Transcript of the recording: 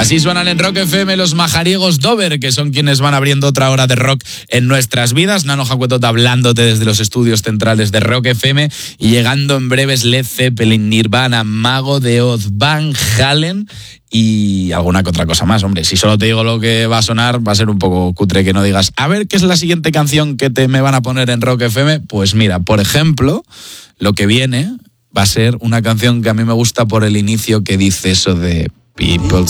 Así suenan en Rock FM los majariegos Dover, que son quienes van abriendo otra hora de rock en nuestras vidas. Nano Jacuetot hablándote desde los estudios centrales de Rock FM y llegando en breves Led Zeppelin, Nirvana, Mago de Oz, Van Halen y alguna que otra cosa más. Hombre, si solo te digo lo que va a sonar, va a ser un poco cutre que no digas, a ver, ¿qué es la siguiente canción que me van a poner en Rock FM? Pues mira, por ejemplo, lo que viene va a ser una canción que a mí me gusta por el inicio, que dice eso de People